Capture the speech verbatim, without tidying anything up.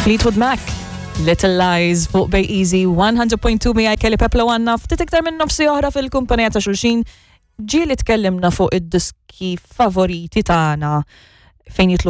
Fleetwood Mac, Little Lies fuq Bay Easy one hundred point two miegħi Kelly Peplo għandna ftit iktar minn nofsi oħra fil-kumpanija ta' xulxin ġieli tkellimna fuq id-diski favoriti tagħna fejn jitlu